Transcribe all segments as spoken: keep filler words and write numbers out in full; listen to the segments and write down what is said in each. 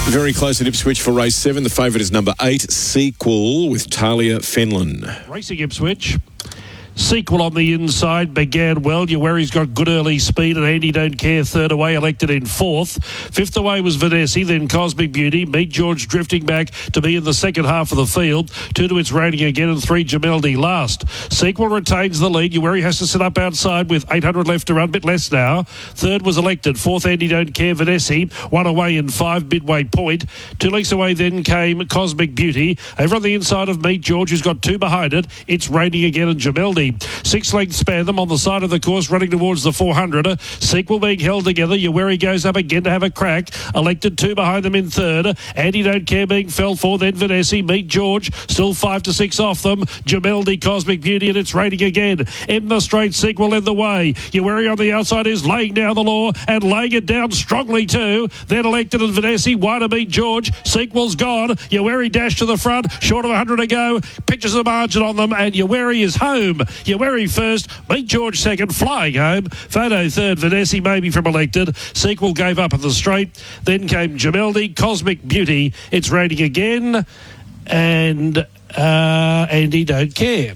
Very close at Ipswich for race seven. The favourite is number eight, Sequel, with Talia Fenlon. Racing Ipswich. Sequel on the inside began well. You where he's got good early speed, and Andy Don't Care third away, elected in fourth. Fifth away was Vanessa, then Cosmic Beauty. Meet George drifting back to be in the second half of the field. Two to its rating again, and three Jameldi last. Sequel retains the lead. You where he has to sit up outside with eight hundred left to run, bit less now. Third was elected. Fourth, Andy Don't Care, Vanessa. One away in five, midway point. Two lengths away then came Cosmic Beauty. Over on the inside of Meet George, who's got two behind it. It's raining again, and Jameldi. Six lengths span them on the side of the course, running towards the four hundred. Sequel being held together. Yaweri goes up again to have a crack. Elected two behind them in third. Andy Don't Care being fell for. Then Vanessa. Meet George. Still five to six off them. Jameldi, Cosmic Beauty, and it's raining again. In the straight, Sequel in the way. Yaweri on the outside is laying down the law and laying it down strongly too. Then Elected and Vanessa. Wide to Meet George. Sequel's gone. Yaweri dashed to the front. Short of one hundred to go. Pictures the margin on them, and Yaweri is home. Yaweri first, Meet George second, flying home. Photo third, Vanessa maybe from Elected. Sequel gave up at the straight. Then came Jameldi, Cosmic Beauty. It's raining again. And uh, Andy Don't Care.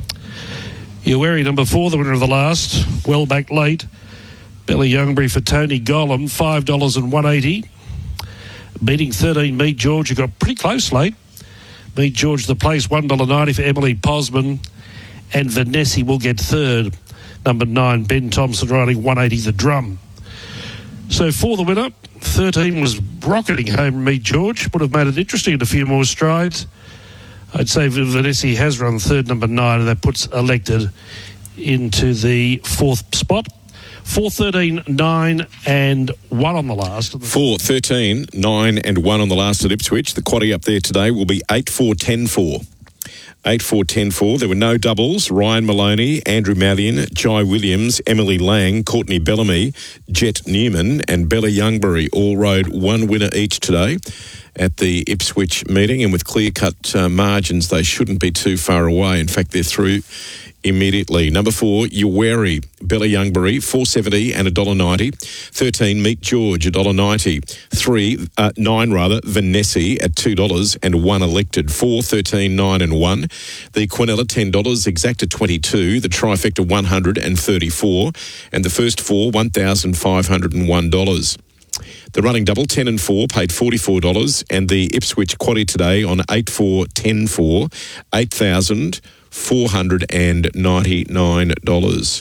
Yaweri number four, the winner of the last. Well back late. Billy Youngbury for Tony Gollum, five dollars and one eighty. Beating thirteen, Meet George, who got pretty close late. Meet George the place, one dollar ninety for Emily Posman. And Vanessa will get third. Number nine, Ben Thompson, riding one eighty the drum. So for the winner, thirteen was rocketing home. Meet George would have made it interesting in a few more strides. I'd say Vanessa has run third, number nine, and that puts Elected into the fourth spot. Four, thirteen, nine, and one on the last. Four, thirteen, nine, and one on the last at Ipswich. The quaddie up there today will be eight, four, ten, four. eight, four, ten, four. There were no doubles. Ryan Maloney, Andrew Mallion, Jai Williams, Emily Lang, Courtney Bellamy, Jet Newman and Bella Youngbury all rode one winner each today at the Ipswich meeting, and with clear-cut uh, margins, they shouldn't be too far away. In fact, they're through immediately. Number four, Yaweri, Bella Youngbury, four seventy and one dollar ninety. Thirteen, Meet George, one dollar ninety. Three, uh, nine rather, Vanessa at two dollars and one Elected. Four, thirteen, nine and one. The Quinella, ten dollars, Exacta twenty-two. The Trifecta, one hundred thirty-four. And the first four, one thousand five hundred one dollars. The running double, ten and four, paid forty-four dollars. And the Ipswich quaddie today on eight, four, ten, four, eight thousand four hundred ninety-nine dollars.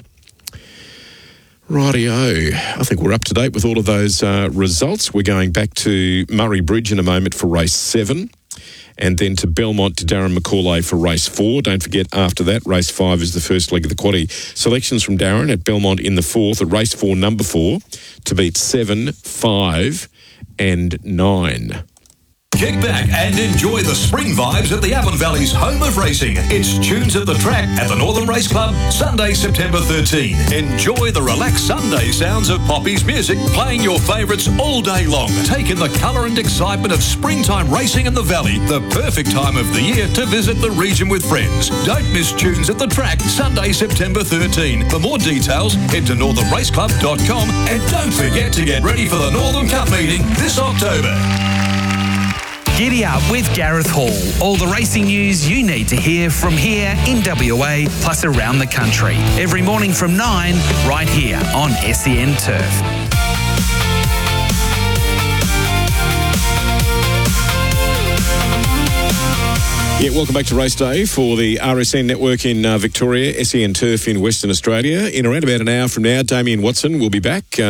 Rightio. I think we're up to date with all of those uh, results. We're going back to Murray Bridge in a moment for race seven, and then to Belmont to Darren McCauley for race four. Don't forget, after that, race five is the first leg of the quaddie. Selections from Darren at Belmont in the fourth, at race four, number four, to beat seven, five and nine. Kick back and enjoy the spring vibes at the Avon Valley's home of racing. It's Tunes at the Track at the Northern Race Club, Sunday, September thirteenth. Enjoy the relaxed Sunday sounds of Poppy's music, playing your favourites all day long. Take in the colour and excitement of springtime racing in the Valley, the perfect time of the year to visit the region with friends. Don't miss Tunes at the Track, Sunday, September thirteenth. For more details, head to northern race club dot com, and don't forget to get ready for the Northern Cup meeting this October. Giddy up with Gareth Hall. All the racing news you need to hear from here in W A, plus around the country. Every morning from nine, right here on S E N Turf. Yeah, welcome back to Race Day for the R S N network in uh, Victoria, S E N Turf in Western Australia. In around about an hour from now, Damien Watson will be back. Uh,